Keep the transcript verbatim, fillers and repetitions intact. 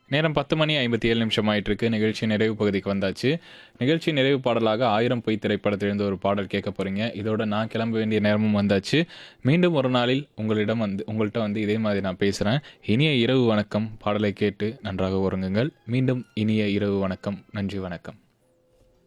நேரம் பத்து மணி ஐம்பத்தி ஏழு நிமிஷம் ஆயிட்டு இருக்கு. நிகழ்ச்சி நிறைவு பகுதிக்கு வந்தாச்சு. நிகழ்ச்சி நிறைவு பாடலாக ஆயிரம் பொய் திரைப்படத்திலிருந்து ஒரு பாடல் கேட்க போறீங்க. இதோட நான் கிளம்ப வேண்டிய நேரமும் வந்தாச்சு. மீண்டும் ஒரு நாளில் உங்களிடம் வந்து உங்கள்கிட்ட வந்து இதே மாதிரி நான் பேசுகிறேன். இனிய இரவு வணக்கம். பாடலை கேட்டு நன்றாக உறங்குங்கள். மீண்டும் இனிய இரவு வணக்கம். நன்றி வணக்கம்.